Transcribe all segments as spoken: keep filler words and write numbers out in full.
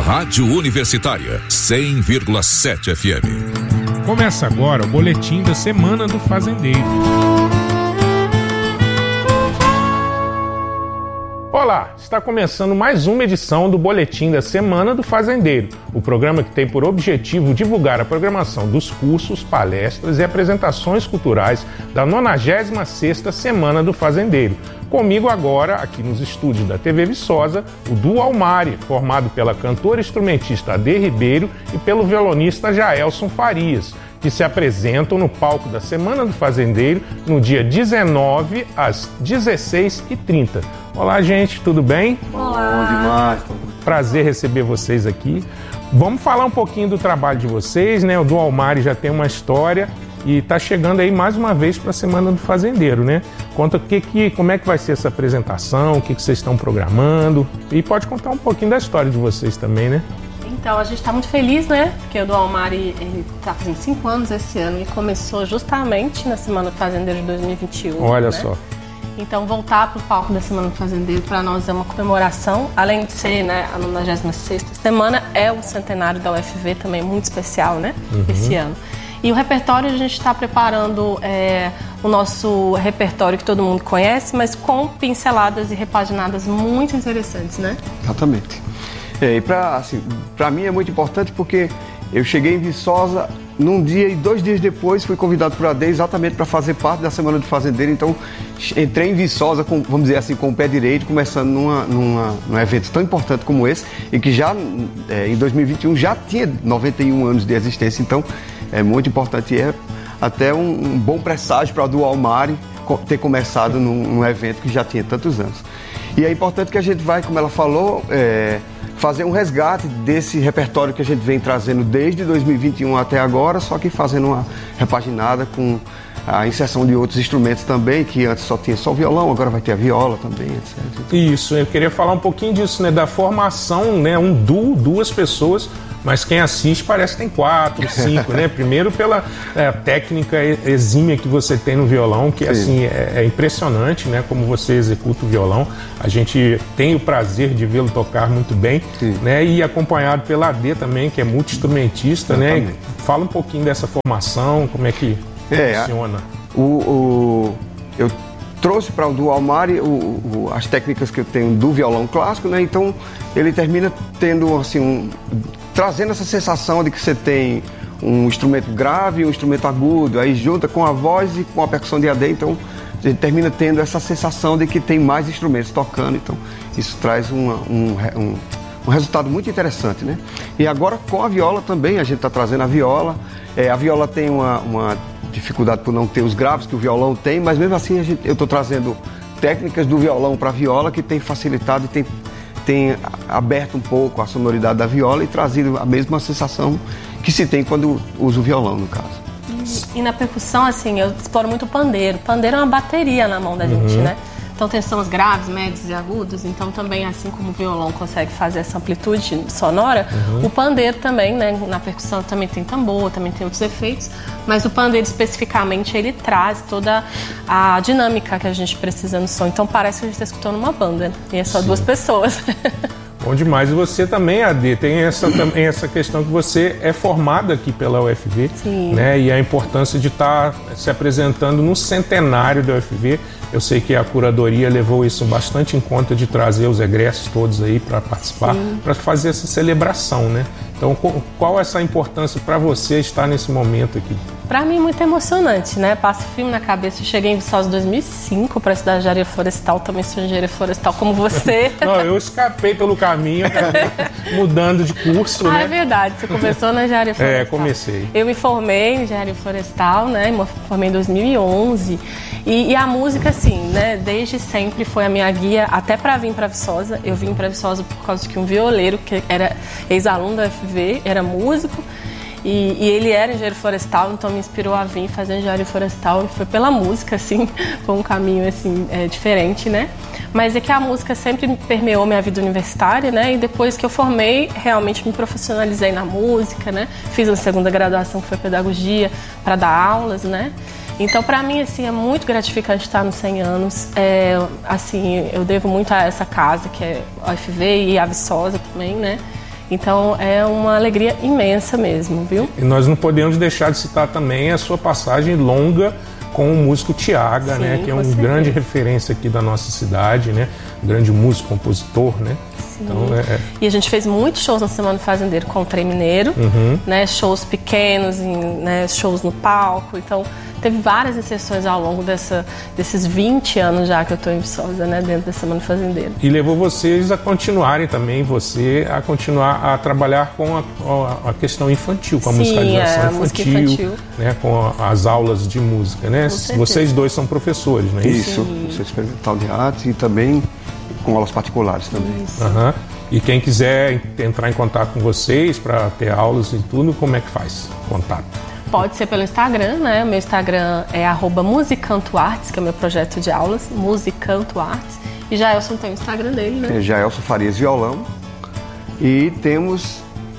Rádio Universitária, cem vírgula sete F M. Começa agora o Boletim da Semana do Fazendeiro. Olá, está começando mais uma edição do Boletim da Semana do Fazendeiro, o programa que tem por objetivo divulgar a programação dos cursos, palestras e apresentações culturais da nonagésima sexta Semana do Fazendeiro. Comigo agora, aqui nos estúdios da T V Viçosa, o duo Almari, formado pela cantora e instrumentista Ade Ribeiro e pelo violonista Jaelson Farias, que se apresentam no palco da Semana do Fazendeiro no dia dezenove às dezesseis e trinta. Olá, gente, tudo bem? Olá. Bom demais. Prazer receber vocês aqui. Vamos falar um pouquinho do trabalho de vocês, né? O duo Almari já tem uma história e está chegando aí mais uma vez para a Semana do Fazendeiro, né? Conta o que que, como é que vai ser essa apresentação, o que que vocês estão programando e pode contar um pouquinho da história de vocês também, né? Então, a gente está muito feliz, né? Porque o duo Almari está fazendo cinco anos esse ano e começou justamente na Semana do Fazendeiro de dois mil e vinte e um. Olha, né? Só. Então, voltar para o palco da Semana do Fazendeiro para nós é uma comemoração. Além de ser, né, a nonagésima sexta semana, é o centenário da U F V também, muito especial, né? Uhum. Esse ano. E o repertório, a gente está preparando é, o nosso repertório que todo mundo conhece, mas com pinceladas e repaginadas muito interessantes, né? Exatamente. É, e para assim, para mim é muito importante porque eu cheguei em Viçosa num dia e dois dias depois fui convidado por Ade exatamente para fazer parte da Semana do Fazendeiro. Então entrei em Viçosa, com, vamos dizer assim, com o pé direito, começando numa, numa, num evento tão importante como esse e que já é, em dois mil e vinte e um já tinha noventa e um anos de existência. Então é muito importante e é até um, um bom presságio para o duo Almari ter começado num, num evento que já tinha tantos anos. E é importante que a gente vai, como ela falou, é, fazer um resgate desse repertório que a gente vem trazendo desde dois mil e vinte e um até agora, só que fazendo uma repaginada com a inserção de outros instrumentos também, que antes só tinha só o violão, agora vai ter a viola também, etcétera. Isso, eu queria falar um pouquinho disso, né, da formação, né, um duo, duas pessoas, mas quem assiste parece que tem quatro, cinco, né? Primeiro pela é, técnica exímia que você tem no violão, que assim é, é impressionante, né? Como você executa o violão. A gente tem o prazer de vê-lo tocar muito bem, sim, né? E acompanhado pela Ade também, que é multi-instrumentista, né? Fala um pouquinho dessa formação, como é que é, funciona. O, o, eu trouxe para o duo Almari o, o, as técnicas que eu tenho do violão clássico, né? Então ele termina tendo assim um, trazendo essa sensação de que você tem um instrumento grave e um instrumento agudo, aí junta com a voz e com a percussão de Ade, então a gente termina tendo essa sensação de que tem mais instrumentos tocando, então isso traz uma, um, um, um resultado muito interessante, né? E agora com a viola também, a gente está trazendo a viola, é, a viola tem uma, uma dificuldade por não ter os graves que o violão tem, mas mesmo assim a gente, eu estou trazendo técnicas do violão para a viola que tem facilitado e tem tem aberto um pouco a sonoridade da viola e trazido a mesma sensação que se tem quando usa o violão, no caso. E, e na percussão, assim, eu exploro muito o pandeiro. O pandeiro é uma bateria na mão da uhum. gente, né? Então tem sons graves, médios e agudos, então também, assim como o violão consegue fazer essa amplitude sonora, uhum. o pandeiro também, né? Na percussão também tem tambor, também tem outros efeitos, mas o pandeiro especificamente, ele traz toda a dinâmica que a gente precisa no som. Então parece que a gente está escutando uma banda, e é só Sim. duas pessoas. Bom demais. E você também, Ade, tem essa, também essa questão que você é formada aqui pela U F V, Sim. né? E a importância de estar se apresentando no centenário da U F V. Eu sei que a curadoria levou isso bastante em conta de trazer os egressos todos aí para participar, para fazer essa celebração, né? Então, qual é essa importância para você estar nesse momento aqui? Para mim, muito emocionante, né? Passa o filme na cabeça. Eu cheguei em Viçosa em dois mil e cinco para a cidade de engenharia florestal, também sou engenheira florestal como você. Não, eu escapei pelo caminho, mudando de curso, ah, né? É verdade, você começou na engenharia florestal. É, comecei. Eu me formei em engenharia florestal, né? Me formei em dois mil e onze. E, e a música, assim, né? Desde sempre foi a minha guia, até para vir para Viçosa. Eu vim para Viçosa por causa que um violeiro, que era ex-aluno da U F V, era músico. E, e ele era engenheiro florestal, então me inspirou a vir fazer engenharia florestal. E foi pela música, assim, foi um caminho, assim, é, diferente, né? Mas é que a música sempre permeou minha vida universitária, né? E depois que eu formei, realmente me profissionalizei na música, né? Fiz uma segunda graduação que foi pedagogia, para dar aulas, né? Então, para mim, assim, é muito gratificante estar nos cem anos. É, assim, eu devo muito a essa casa, que é a U F V e a Viçosa também, né? Então é uma alegria imensa mesmo, viu? E nós não podemos deixar de citar também a sua passagem longa com o músico Tiaga, Sim, né, que é um certeza. grande referência aqui da nossa cidade, né, um grande músico, compositor, né. Sim. Então, é, é... E a gente fez muitos shows na Semana do Fazendeiro com o Trem Mineiro, Uhum. né, shows pequenos, em, né, shows no palco. Então teve várias inserções ao longo dessa, desses vinte anos já que eu estou em Viçosa, né, dentro da Semana do Fazendeiro. E levou vocês a continuarem também, você a continuar a trabalhar com a, a, a questão infantil, com a Sim, musicalização é, a infantil, música infantil. Né, com a, as aulas de música, né? certeza. Vocês dois são professores, não é isso? Isso, Centro Experimental de Arte e também com aulas particulares também. Isso. Aham. E quem quiser entrar em contato com vocês para ter aulas e tudo, como é que faz? Contato. Pode ser pelo Instagram, né? O meu Instagram é arroba musicantoartes, que é o meu projeto de aulas, musicantoartes. E Jaelson tem o Instagram dele, né? É Jaelson Farias Violão. E temos...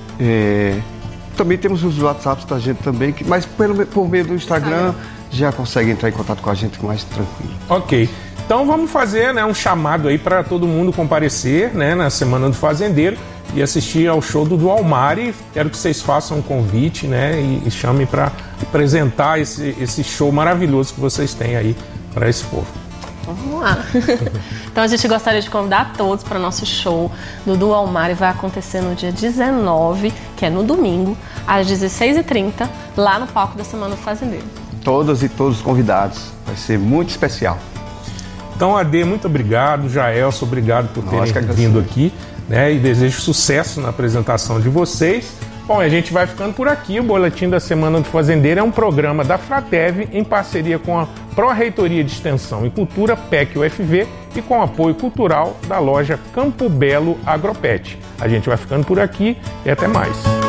é, também temos os WhatsApps da gente também, que, mas pelo, por meio do Instagram já consegue entrar em contato com a gente mais tranquilo. Ok. Então vamos fazer, né, um chamado aí para todo mundo comparecer, né, na Semana do Fazendeiro e assistir ao show do Dualmari. Quero que vocês façam um convite, né, e, e chamem para apresentar esse, esse show maravilhoso que vocês têm aí para esse povo. Vamos lá. Então a gente gostaria de convidar todos para o nosso show do Dualmari. Vai acontecer no dia dezenove, que é no domingo, às dezesseis e trinta, lá no palco da Semana do Fazendeiro. Todas e todos os convidados. Vai ser muito especial. Então, Ade, muito obrigado. Jaelson, obrigado por Nós que terem agradecemos. vindo aqui, né? E desejo sucesso na apresentação de vocês. Bom, a gente vai ficando por aqui. O Boletim da Semana do Fazendeiro é um programa da Fratev em parceria com a Pró-Reitoria de Extensão e Cultura, P E C U F V, e com apoio cultural da loja Campo Belo Agropet. A gente vai ficando por aqui e até mais.